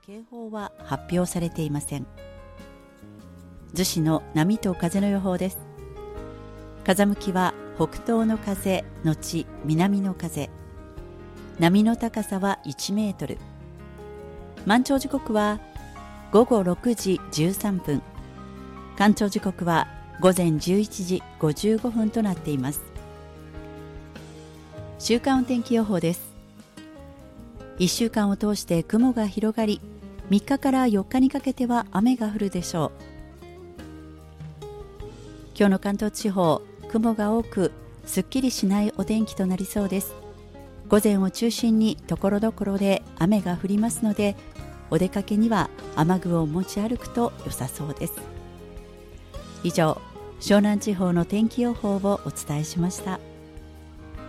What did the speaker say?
警報は発表されていません。逗子の波と風の予報です。風向きは北東の風のち南の風、波の高さは1メートル。満潮時刻は午後6時13分、干潮時刻は午前11時55分となっています。週間お天気予報です。1週間を通して雲が広がり、3日から4日にかけては雨が降るでしょう。今日の関東地方、雲が多くすっきりしないお天気となりそうです。午前を中心にところどころで雨が降りますので、お出かけには雨具を持ち歩くと良さそうです。以上、湘南地方の天気予報をお伝えしました。